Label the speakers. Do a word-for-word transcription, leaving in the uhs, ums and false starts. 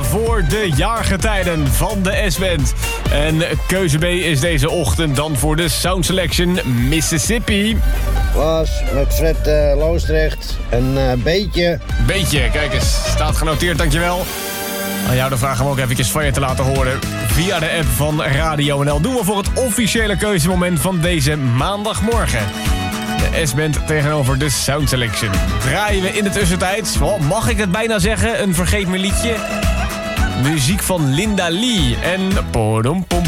Speaker 1: voor de jaargetijden van de S-band. En keuze B is deze ochtend dan voor de Sound Selection Mississippi.
Speaker 2: Was met Fred uh, Loosdrecht een uh, beetje.
Speaker 1: Beetje, kijk eens, staat genoteerd, dankjewel. Aan jou de vraag om ook eventjes van je te laten horen via de app van Radio N L. Doen we voor het officiële keuzemoment van deze maandagmorgen. De S-band tegenover de Sound Selection. Draaien we in de tussentijd, oh, mag ik het bijna zeggen, een vergeet me liedje? Muziek van Linda Lee en Podom Pom.